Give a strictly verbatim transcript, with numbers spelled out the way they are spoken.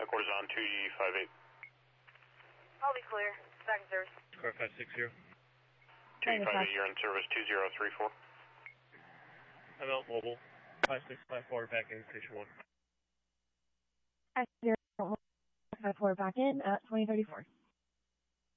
quarters on two E five eight. I'll be clear. Back in service. Car five six zero. two E five eight, you're in service two zero three four. I'm out mobile. five six five four, back in station one. five zero five four, back in at twenty thirty-four.